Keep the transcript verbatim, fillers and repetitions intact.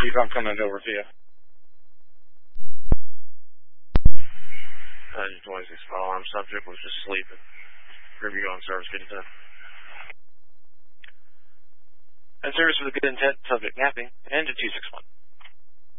Chief, I'm coming over to you. Uh, twenty-six firearm subject was just sleeping. Review on service, good intent. And service with a good intent, subject napping, and to two six one.